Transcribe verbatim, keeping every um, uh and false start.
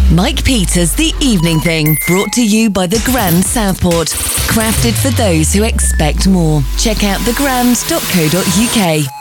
Mike Peters, The Evening Thing, brought to you by The Grand Southport. Crafted for those who expect more. Check out the grand dot co dot uk.